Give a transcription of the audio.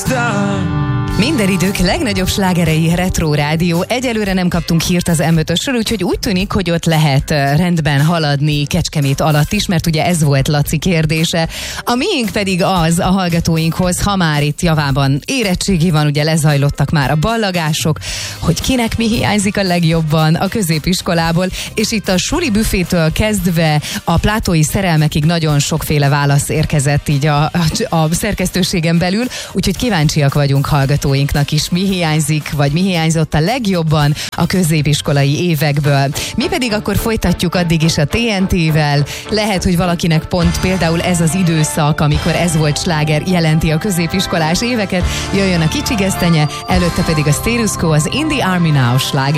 Minden idők legnagyobb slágerei Retro Rádió. Egyelőre nem kaptunk hírt az M5-ösről, úgyhogy úgy tűnik, hogy ott lehet rendben haladni Kecskemét alatt is, mert ugye ez volt Laci kérdése. A miénk pedig az a hallgatóinkhoz, ha már itt javában érettségi van, ugye lezajlottak már a ballagások, hogy kinek mi hiányzik a legjobban a középiskolából, és itt a suli büfétől kezdve a plátói szerelmekig nagyon sokféle válasz érkezett így a szerkesztőségen belül, úgyhogy kíváncsiak vagyunk hallgatóinknak is, mi hiányzik, vagy mi hiányzott a legjobban a középiskolai évekből. Mi pedig akkor folytatjuk addig is a TNT-vel. Lehet, hogy valakinek pont például ez az időszak, amikor ez volt sláger, jelenti a középiskolás éveket. Jöjjön a Kicsi Gesztenye, előtte pedig a Status Quo, az In the Army Now sláger.